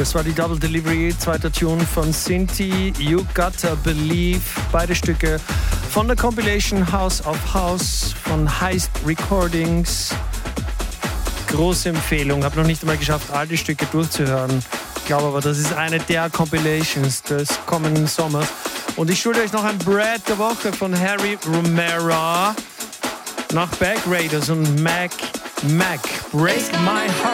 Das war die Double Delivery, zweiter Tune von Sinti, You Gotta Believe. Beide Stücke von der Compilation House of House von Heist Recordings. Große Empfehlung, habe noch nicht einmal geschafft, all die Stücke durchzuhören. Ich glaube aber, das ist eine der Compilations des kommenden Sommers. Und ich schulde euch noch ein Brad der Woche von Harry Romero nach Back Raiders und Mac. Break My Heart.